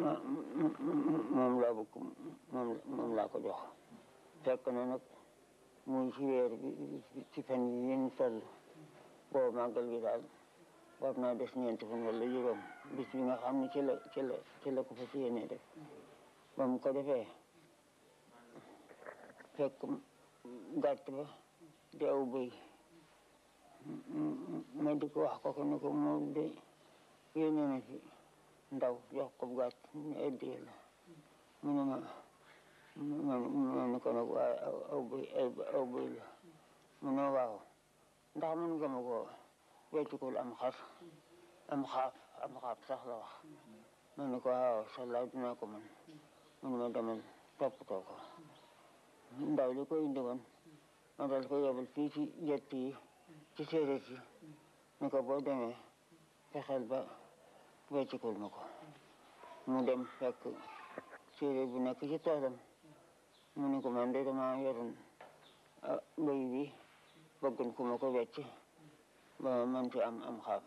moom laa bëgg moom laa ko jox fekk na nag muy ci weer bi ci fan yi yéen toll boobu màggal gi daal war naa des ñeenti fan wala juróom bis bi nga xam ne ci la ko fas yéene def ba mu ko defee fekk gàtt ba di aw bëy ma di ko wax ko ne ko moom de yéene na fi ndaw jox ko gàtt ñu addiyee la mu ne ma ne ko nag waaye aw bëy la mu ne waaw ndax mën nga ma ko weccikul am xar am xaaf sax la wax ma ne ko waaw salaaw dinaa ko mën mu ne ma demal toppatoo ko ndaw li koy indi woon ma dal ko yóbbul fii ci jett yi ci séeréer yi ni ko boo demee fexeel ba weccikul ma ko mu dem fekk séeréer bu nekk ci toolam mu ne ko man de dama yoroon bëy bi bëggoon ku ma ko wecc ba ma mën ci am xaaf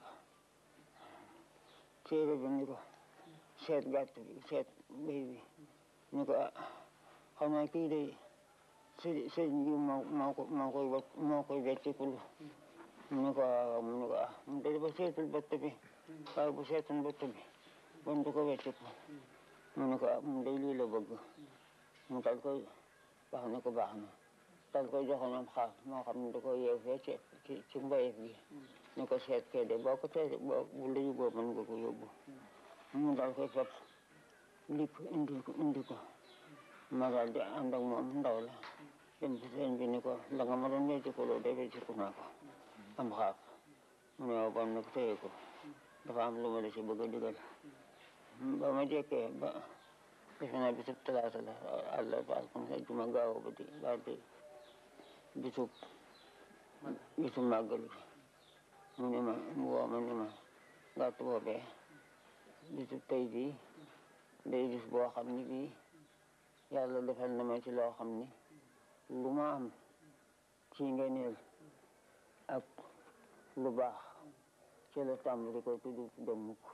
séeréer bi ni ko seet gàtt bi seet bëy bi ni ko xanaa kii de sëñ bi moo koy weccikul mu ne ko waaw mu ne ko mu de dafa seetul bëtt bi waaye bu seetoon bëtt bi bon du ko wecciku mu ne ko mu de lii la bëgg mu dal koy wax ne ko baax na dal koy joxoon am xaaf moo xam ne da koy yeew fee ci mbayef gi ni ko seet kee de boo ko tee bu la yóbboo mën nga ko yóbbu mu dal koy fab lik indi ko ma daal di ànd ak moom ndaw la dem ci sëñ bi ni ko la nga ma doon weccikuloo de wecciku naa ko am xaaf mu ne waaw bon nag téye ko dafa am lu ma la ci bëgg a digal ba ma jekkee ba defe naa bisub talaata la àllarba alxames juma gaaw ba di bisub màggal gi mu ne ma mu woo ma ni ma gàtt boobee bisub tey bii day bis boo xam ni bii yàlla defal na ma ci loo xam ni lu ma am ci ngëneel ak lu baax ci la tàmbali ko tudd dem mukk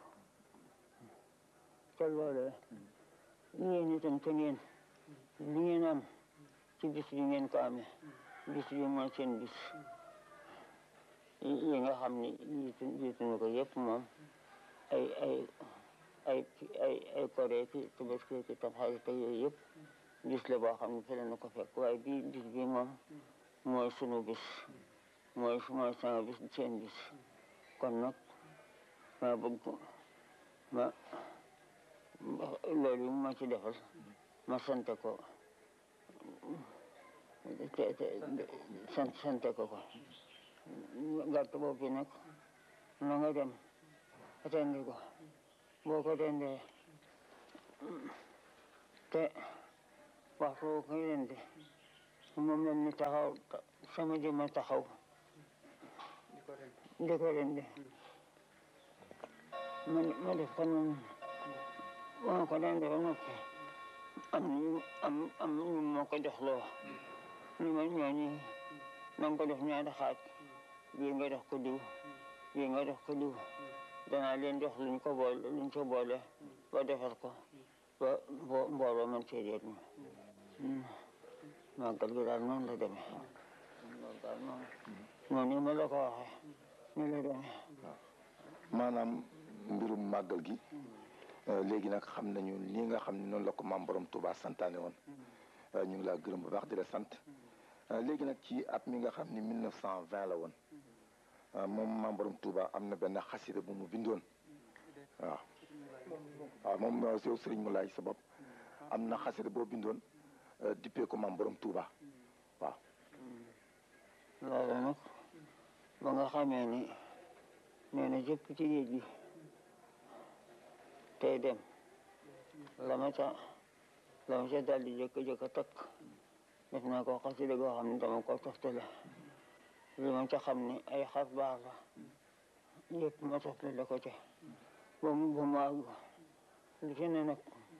te loolee yéen itam te ngeen li ngeen am ci bis bi ngeen ko amee bis bi mooy seen bis yi nga xam ni jiituñu ko yëpp moom ay koré ki tabaski ki tamxarit te yooyu yëpp bis la boo xam ne fi la na ko fekk waaye bii bis bi moom mooy sunu bis mooy sama bis seen bis kon nag ma bëgg loolu yi ma ci defal ma sante ko sante ko gàtt boobu nag na nga dem rendi ko boo ko rendee te waxtu koy rendi moom la ni taxaw sama jëma taxaw di ko rendi ma def ko noonu boo ko rendee ba noppi am ñu moo ko jox loo ñu ma ñooñu na nga ko def ñaari xaaj bii nga jox ko diw bii nga jox ko diw danaa leen jox luñ ko boole ba defar ko ba mbooloo man cee jot ñu màggal gi daal noonu la demee noonu ma la ko waxee ni la demee maanaam mbirum màggal gi léegi nag xam nañu lii nga xam ne noonu la ko maam borom Touba santaane woon ñu ngi laa gërëm bu baax di la sant léegi nag ci at mi nga xam ni 1920 la woon moom maam borom Touba am na benn xasida bu mu bindoon waaw moom yow Serigne Moulay sa bopp am na xasida boo bindoon dippee ko maam borom Touba waaw. loolu nag ba nga xamee ni nee na jëpp ci géej gi tey dem la ma ca daal di jëkk a takk def naa ko xasida goo xam ne dama ko toftale li ma ca xam ne ay xar baax la yëpp ma toftale ko ca ba mu àgg li ci ne nag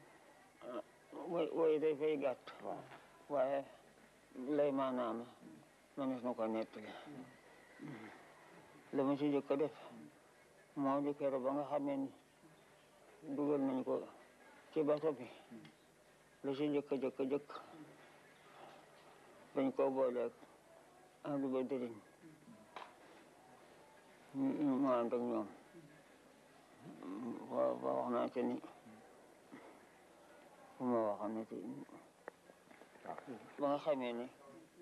way day fay gàtt waaye lay maanaam mënees na ko nettali la ma ci jëkk a def moo di keroog ba nga xamee ni dugal nañ ko ci bato bi la si jëkk dañ koo booleeg ahlu badrin mu ànd ak ñoom waaw wax naa te ni fu ma waxam ne te ba nga xamee ne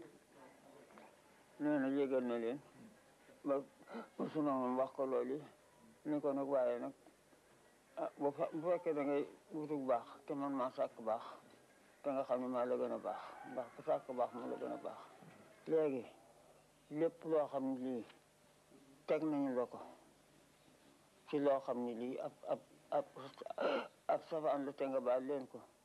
nee na yégal na leen ba sunu moom wax ko loolu ni ko nag waaye nag ah bu fekkee da ngay wutug baax te man maa sàkk baax te nga xam ne maa la gën a baax ndax ku sàkk baax moo la gën a baax léegi lépp loo xam ne lii teg nañu la ko ci loo xam ne lii ab safaan la te nga baal leen ko